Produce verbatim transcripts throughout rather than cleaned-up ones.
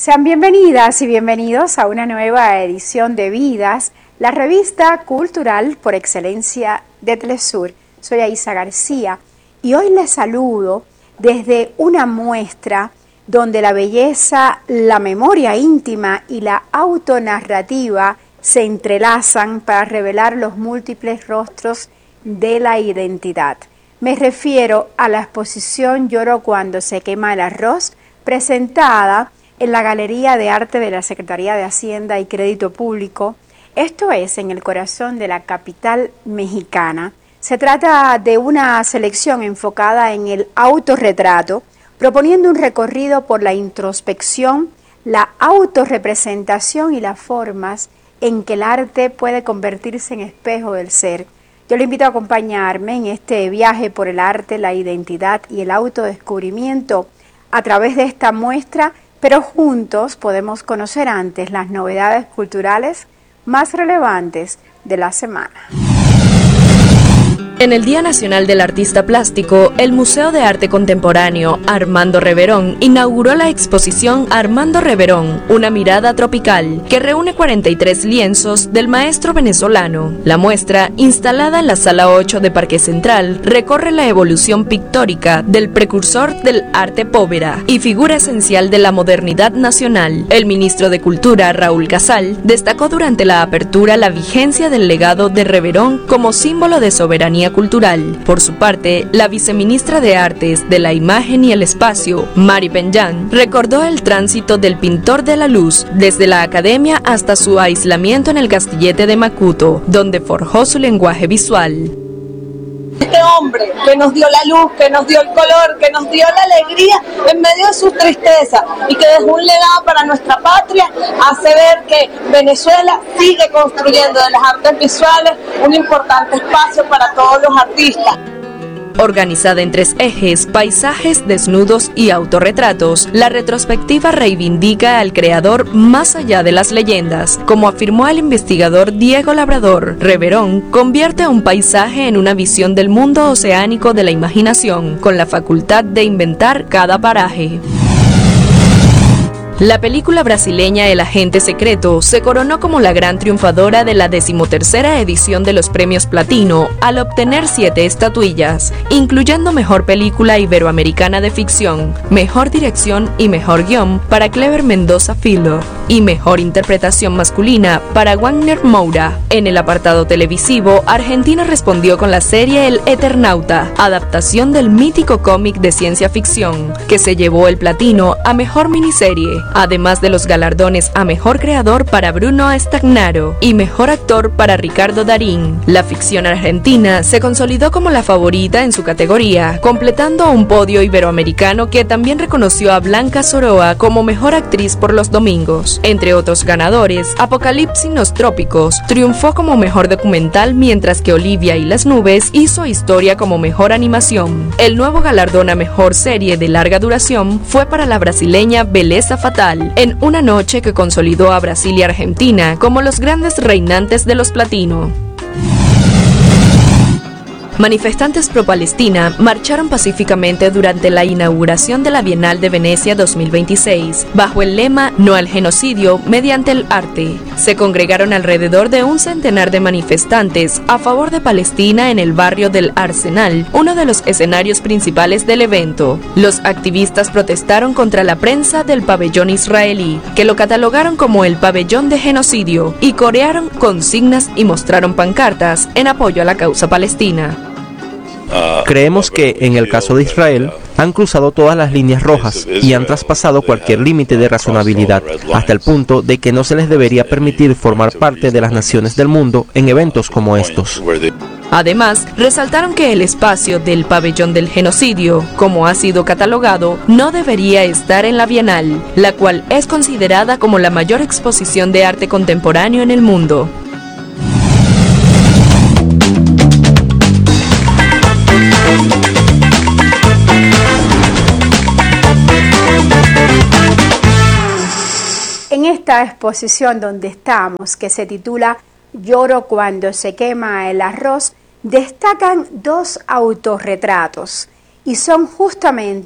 Sean bienvenidas y bienvenidos a una nueva edición de Vidas, la revista cultural por excelencia de Telesur. Soy Aisa García y hoy les saludo desde una muestra donde la belleza, la memoria íntima y la autonarrativa se entrelazan para revelar los múltiples rostros de la identidad. Me refiero a la exposición Lloro cuando se quema el arroz, presentada en la Galería de Arte de la Secretaría de Hacienda y Crédito Público, esto es en el corazón de la capital mexicana. Se trata de una selección enfocada en el autorretrato, proponiendo un recorrido por la introspección, la autorrepresentación y las formas en que el arte puede convertirse en espejo del ser. Yo le invito a acompañarme en este viaje por el arte, la identidad y el autodescubrimiento a través de esta muestra, pero juntos podemos conocer antes las novedades culturales más relevantes de la semana. En el Día Nacional del Artista Plástico, el Museo de Arte Contemporáneo Armando Reverón inauguró la exposición Armando Reverón, una mirada tropical, que reúne cuarenta y tres lienzos del maestro venezolano. La muestra, instalada en la Sala ocho de Parque Central, recorre la evolución pictórica del precursor del arte povera y figura esencial de la modernidad nacional. El ministro de Cultura, Raúl Casal, destacó durante la apertura la vigencia del legado de Reverón como símbolo de soberanía cultural. Por su parte, la viceministra de Artes de la Imagen y el Espacio, Mari Penjan, recordó el tránsito del pintor de la luz desde la academia hasta su aislamiento en el Castillete de Macuto, donde forjó su lenguaje visual. Este hombre que nos dio la luz, que nos dio el color, que nos dio la alegría en medio de su tristeza y que dejó un legado para nuestra patria, hace ver que Venezuela sigue construyendo de las artes visuales un importante espacio para todos los artistas. Organizada en tres ejes, paisajes, desnudos y autorretratos, la retrospectiva reivindica al creador más allá de las leyendas. Como afirmó el investigador Diego Labrador, Reverón convierte a un paisaje en una visión del mundo oceánico de la imaginación, con la facultad de inventar cada paraje. La película brasileña El Agente Secreto se coronó como la gran triunfadora de la decimotercera edición de los premios Platino al obtener siete estatuillas, incluyendo Mejor Película Iberoamericana de Ficción, Mejor Dirección y Mejor Guión para Cleber Mendoza Filho y Mejor Interpretación Masculina para Wagner Moura. En el apartado televisivo, Argentina respondió con la serie El Eternauta, adaptación del mítico cómic de ciencia ficción, que se llevó el Platino a Mejor Miniserie, además de los galardones a Mejor Creador para Bruno Stagnaro y Mejor Actor para Ricardo Darín. La ficción argentina se consolidó como la favorita en su categoría, completando un podio iberoamericano que también reconoció a Blanca Soroa como Mejor Actriz por Los Domingos. Entre otros ganadores, Apocalipsis Los Trópicos triunfó como Mejor Documental, mientras que Olivia y las Nubes hizo historia como Mejor Animación. El nuevo galardón a Mejor Serie de Larga Duración fue para la brasileña Beleza Fatal, en una noche que consolidó a Brasil y Argentina como los grandes reinantes de los Platino. Manifestantes pro-Palestina marcharon pacíficamente durante la inauguración de la Bienal de Venecia dos mil veintiséis, bajo el lema No al genocidio mediante el arte. Se congregaron alrededor de un centenar de manifestantes a favor de Palestina en el barrio del Arsenal, uno de los escenarios principales del evento. Los activistas protestaron contra la prensa del pabellón israelí, que lo catalogaron como el pabellón de genocidio, y corearon consignas y mostraron pancartas en apoyo a la causa palestina. Creemos que, en el caso de Israel, han cruzado todas las líneas rojas y han traspasado cualquier límite de razonabilidad, hasta el punto de que no se les debería permitir formar parte de las naciones del mundo en eventos como estos. Además, resaltaron que el espacio del pabellón del genocidio, como ha sido catalogado, no debería estar en la Bienal, la cual es considerada como la mayor exposición de arte contemporáneo en el mundo. En esta exposición donde estamos, que se titula Lloro cuando se quema el arroz, destacan dos autorretratos y son justamente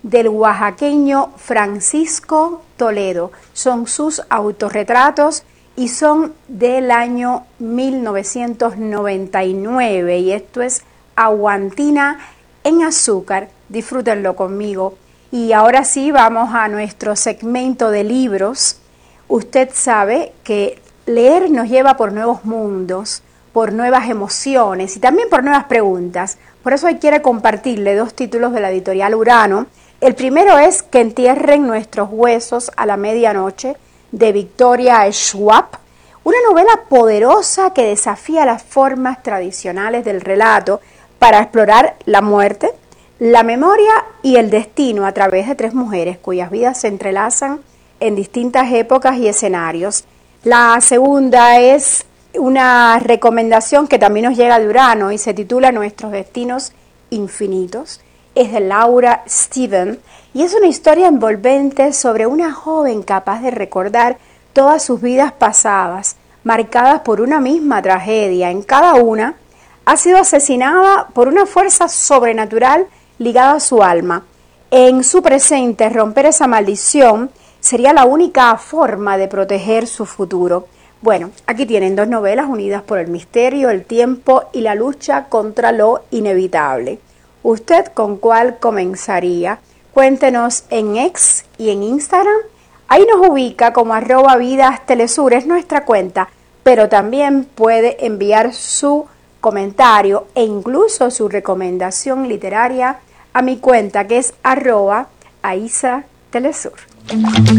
del oaxaqueño Francisco Toledo. Son sus autorretratos y son del año mil novecientos noventa y nueve, y esto es Aguantina en azúcar. Disfrútenlo conmigo. Y ahora sí vamos a nuestro segmento de libros. Usted sabe que leer nos lleva por nuevos mundos, por nuevas emociones y también por nuevas preguntas. Por eso hoy quiero compartirle dos títulos de la editorial Urano. El primero es Que entierren nuestros huesos a la medianoche, de Victoria Schwab, una novela poderosa que desafía las formas tradicionales del relato para explorar la muerte, la memoria y el destino a través de tres mujeres cuyas vidas se entrelazan en distintas épocas y escenarios. La segunda es una recomendación que también nos llega de Urano y se titula Nuestros destinos infinitos. Es de Laura Steven y es una historia envolvente sobre una joven capaz de recordar todas sus vidas pasadas, marcadas por una misma tragedia. En cada una ha sido asesinada por una fuerza sobrenatural ligada a su alma. En su presente, romper esa maldición sería la única forma de proteger su futuro. Bueno, aquí tienen dos novelas unidas por el misterio, el tiempo y la lucha contra lo inevitable. ¿Usted con cuál comenzaría? Cuéntenos en X y en Instagram. Ahí nos ubica como arroba Vidas Telesur, es nuestra cuenta, pero también puede enviar su comentario e incluso su recomendación literaria a mi cuenta, que es arroba Aisa Telesur.